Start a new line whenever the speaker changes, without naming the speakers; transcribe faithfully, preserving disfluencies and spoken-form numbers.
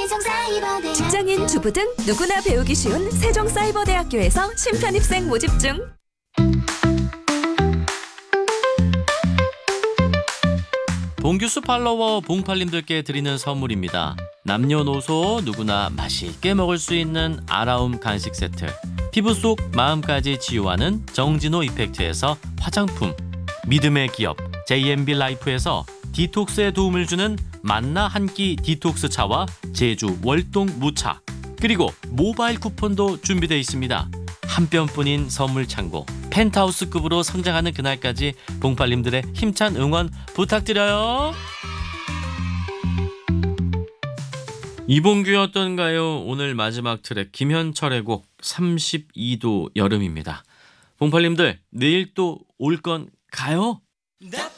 세종사이버대학교.
직장인, 주부든 누구나 배우기 쉬운 세종사이버대학교에서 신편입생 모집 중.
봉규수 팔로워 봉팔님들께 드리는 선물입니다. 남녀노소 누구나 맛있게 먹을 수 있는 아라움 간식 세트, 피부 속 마음까지 치유하는 정진호 이펙트에서 화장품, 믿음의 기업 제이엠비 라이프에서 디톡스에 도움을 주는 만나 한 끼 디톡스 차와 제주 월동 무차, 그리고 모바일 쿠폰도 준비되어 있습니다. 한 뼘뿐인 선물 창고, 펜트하우스급으로 성장하는 그날까지 봉팔님들의 힘찬 응원 부탁드려요. 이봉규였던가요? 오늘 마지막 트랙 김현철의 곡 삼십이 도 여름입니다. 봉팔님들 내일 또 올 건 가요?